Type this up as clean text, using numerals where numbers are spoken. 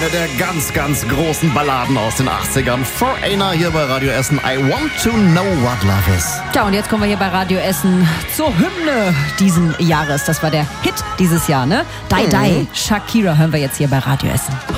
eine der ganz, ganz großen Balladen aus den 80ern. Foreigner hier bei Radio Essen. I want to know what love is. Tja, und jetzt kommen wir hier bei Radio Essen zur Hymne diesen Jahres. Das war der Hit dieses Jahr, ne? Die Die, Shakira hören wir jetzt hier bei Radio Essen.